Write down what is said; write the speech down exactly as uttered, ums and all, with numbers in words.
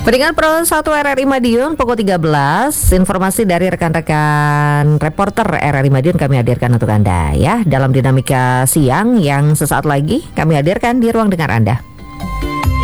Pendengar Pro satu R R I Madiun pukul tiga belas, informasi dari rekan-rekan reporter R R I Madiun kami hadirkan untuk Anda ya dalam dinamika siang yang sesaat lagi kami hadirkan di ruang dengar Anda.